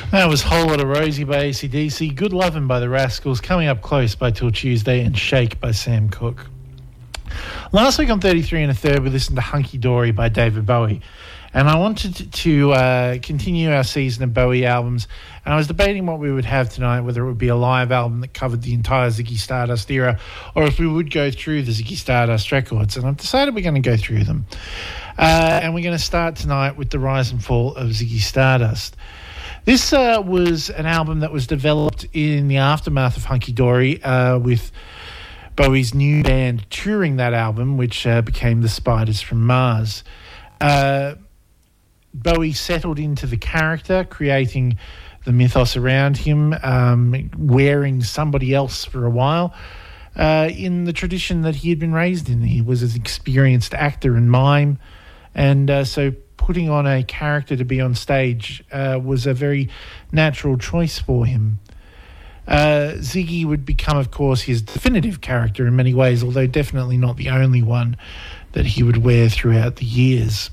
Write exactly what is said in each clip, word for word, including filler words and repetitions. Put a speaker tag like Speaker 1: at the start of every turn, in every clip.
Speaker 1: That was Whole Lotta Rosie by A C D C, Good Lovin' by the Rascals, Coming Up Close by Till Tuesday, and Shake by Sam Cooke. Last week on thirty-three and a third, we listened to Hunky Dory by David Bowie. And I wanted to uh, continue our season of Bowie albums. And I was debating what we would have tonight, whether it would be a live album that covered the entire Ziggy Stardust era, or if we would go through the Ziggy Stardust records. And I've decided we're going to go through them. Uh, and we're going to start tonight with the rise and fall of Ziggy Stardust. This uh, was an album that was developed in the aftermath of Hunky Dory, uh, with Bowie's new band touring that album, which uh, became the Spiders from Mars. Uh, Bowie settled into the character, creating the mythos around him, um, wearing somebody else for a while, uh, in the tradition that he had been raised in. He was an experienced actor and mime, and uh, so putting on a character to be on stage uh, was a very natural choice for him. Uh, Ziggy would become, of course, his definitive character in many ways, although definitely not the only one that he would wear throughout the years.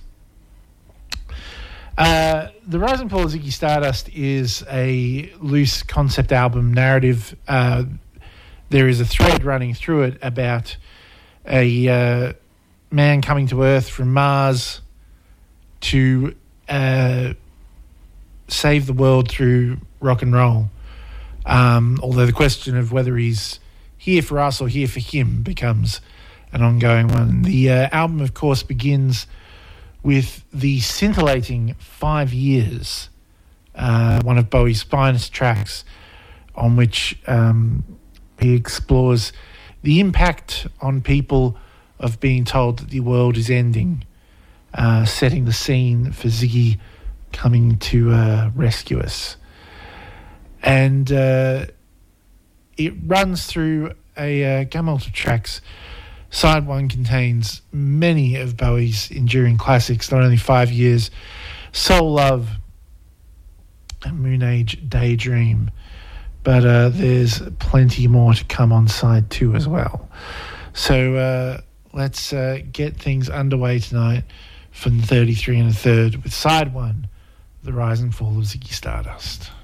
Speaker 1: Uh, the Rise and Fall of Ziggy Stardust is a loose concept album narrative. Uh, there is a thread running through it about a uh, man coming to Earth from Mars to uh, save the world through rock and roll. Um, although the question of whether he's here for us or here for him becomes an ongoing one. The uh, album, of course, begins with the scintillating Five Years, uh, one of Bowie's finest tracks, on which um, he explores the impact on people of being told that the world is ending, uh, setting the scene for Ziggy coming to uh, rescue us. And uh, it runs through a uh, gamut of tracks. Side one contains many of Bowie's enduring classics, not only Five Years, Soul Love, and Moon Age Daydream, but uh, there's plenty more to come on side two as well. So uh, let's uh, get things underway tonight from thirty-three and a third with side one, The Rise and Fall of Ziggy Stardust.